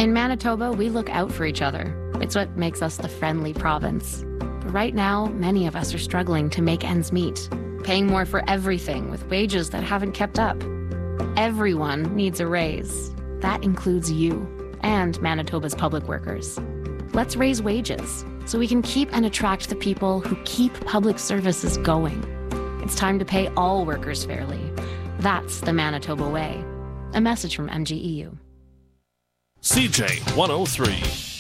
In Manitoba, we look out for each other. It's what makes us the friendly province. But right now, many of us are struggling to make ends meet, paying more for everything with wages that haven't kept up. Everyone needs a raise. That includes you and Manitoba's public workers. Let's raise wages so we can keep and attract the people who keep public services going. It's time to pay all workers fairly. That's the Manitoba way. A message from MGEU. CJ 103.